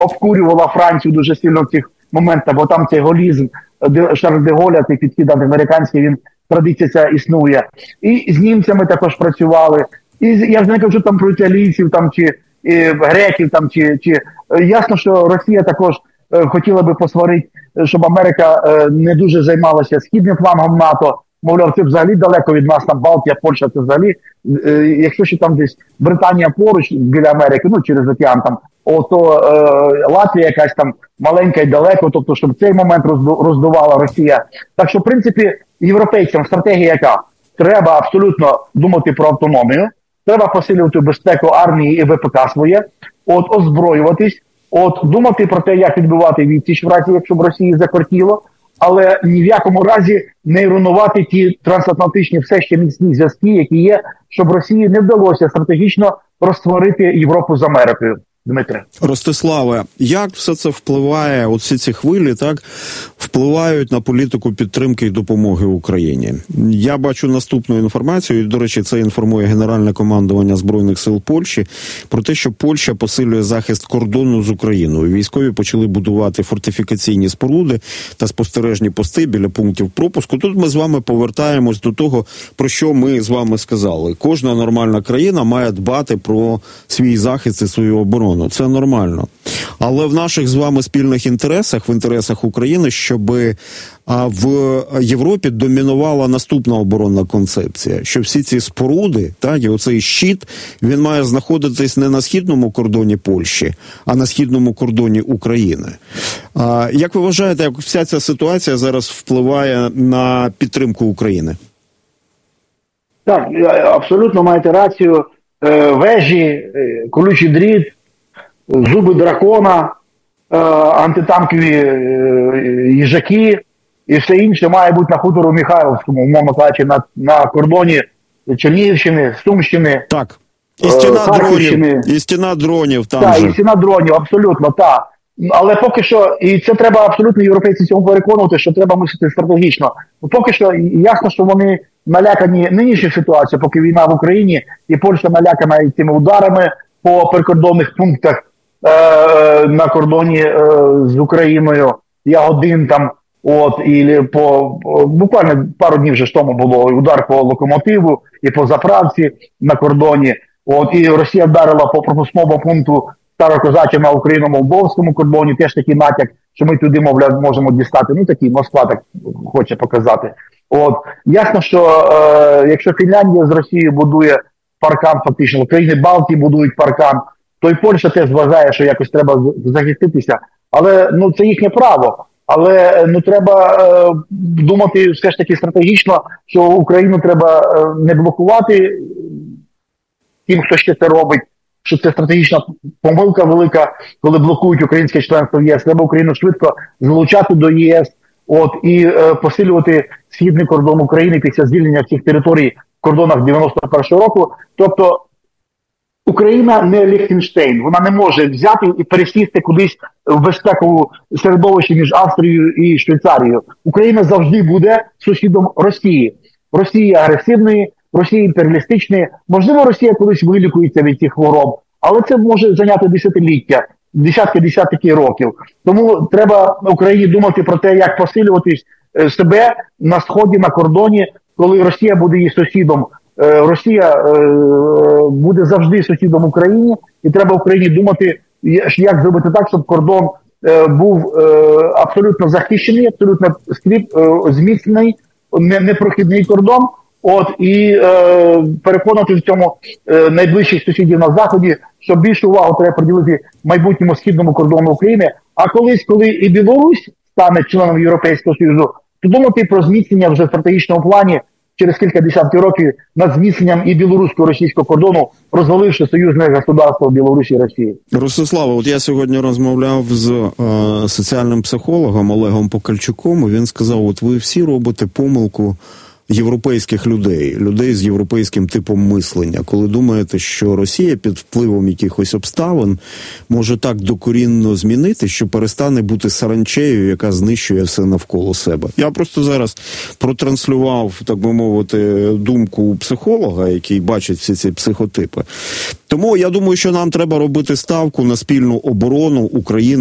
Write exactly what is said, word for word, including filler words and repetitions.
обкурювала Францію дуже сильно в цих моментах, бо там цей голізм Шарль де Голля, цей підхід антиамериканський, він, традиція ця існує. І з німцями також працювали. І я вже не кажу там про італійців, там, чи і, греків, там, чи, чи ясно, що Росія також е, хотіла би посварити, щоб Америка е, не дуже займалася східним флангом НАТО. Мовляв, це взагалі далеко від нас, там Балтія, Польща, це взагалі, е, якщо ще там десь Британія поруч біля Америки, ну через океан там, ото е, Латвія якась там маленька і далеко, тобто, щоб цей момент роздувала Росія. Так що, в принципі, європейцям стратегія яка? Треба абсолютно думати про автономію, треба посилювати безпеку армії і ВПК своє, от озброюватись, от думати про те, як відбивати відсіч в разі, якщо б Росії закортіло, але ні в якому разі не руйнувати ті трансатлантичні все ще міцні зв'язки, які є, щоб Росії не вдалося стратегічно розтворити Європу з Америкою. Дмитре. Ростиславе, як все це впливає, от всі ці хвилі, так, впливають на політику підтримки і допомоги Україні? Я бачу наступну інформацію, і, до речі, це інформує Генеральне командування Збройних сил Польщі, про те, що Польща посилює захист кордону з Україною. Військові почали будувати фортифікаційні споруди та спостережні пости біля пунктів пропуску. Тут ми з вами повертаємось до того, про що ми з вами сказали. Кожна нормальна країна має дбати про свій захист і свою оборону. Це нормально. Але в наших з вами спільних інтересах, в інтересах України, щоб в Європі домінувала наступна оборонна концепція, що всі ці споруди, так, і оцей щит, він має знаходитись не на східному кордоні Польщі, а на східному кордоні України. А, як ви вважаєте, як вся ця ситуація зараз впливає на підтримку України? Так, абсолютно маєте рацію. Вежі, колючий дріт, зуби дракона, антитанкові їжаки і все інше має бути на хутору Михайловському, умовно кажучи, на, на кордоні Чернігівщини, Сумщини, так. І стіна дронів, і стіна дронів там так, же. і стіна дронів, абсолютно, так. Але поки що, і це треба абсолютно європейці цьому переконувати, що треба мислити стратегічно. Поки що ясно, що вони налякані нинішньою ситуацією, поки війна в Україні, і Польща налякана цими ударами по прикордонних пунктах е, на кордоні е, з Україною, Ягодин там, от, і по, буквально пару днів вже ж тому було удар по локомотиву і по заправці на кордоні, от, і Росія вдарила по пропускному пункту Старокозача на україно-молдовському кордоні, теж такий натяк, що ми туди, мовляв, можемо дістати, ну такий, Москва так хоче показати. От, ясно, що е, якщо Фінляндія з Росією будує паркан, фактично, країни Балтії будують паркан, то і Польща теж вважає, що якось треба захиститися. Але, ну, це їхнє право. Але, ну, треба е, думати все ж таки стратегічно, що Україну треба е, не блокувати тим, хто ще це робить, що це стратегічна помилка велика, коли блокують українське членство в ЄС. Треба Україну швидко залучати до ЄС, от, і е, посилювати східний кордон України після звільнення цих територій в кордонах дев'яносто першого року. Тобто Україна не Ліхтенштейн, вона не може взяти і пересісти кудись в безпекову середовище між Австрією і Швейцарією. Україна завжди буде сусідом Росії. Росії агресивної, Росії імперіалістичної. Можливо, Росія колись вилікується від цих хвороб, але це може зайняти десятиліття, десятки-десятки років. Тому треба Україні думати про те, як посилювати себе на сході, на кордоні, коли Росія буде її сусідом. Росія буде завжди сусідом України, і треба Україні думати, як зробити так, щоб кордон був абсолютно захищений, абсолютно скріп, зміцнений, непрохідний кордон. От, і е, переконати в цьому е, найближчих сусідів на Заході, що більшу увагу треба приділити майбутньому східному кордону України. А колись, коли і Білорусь стане членом Європейського Союзу, то думати про зміцнення вже в стратегічному плані через кілька десятків років над зміцненням і білорусько-російського кордону, розваливши союзне государство Білорусі і Росії. Ростиславе, от я сьогодні розмовляв з е, соціальним психологом Олегом Покальчуком, і він сказав, от ви всі робите помилку, європейських людей, людей з європейським типом мислення, коли думаєте, що Росія під впливом якихось обставин може так докорінно змінити, що перестане бути саранчею, яка знищує все навколо себе. Я просто зараз протранслював, так би мовити, думку психолога, який бачить всі ці психотипи. Тому я думаю, що нам треба робити ставку на спільну оборону України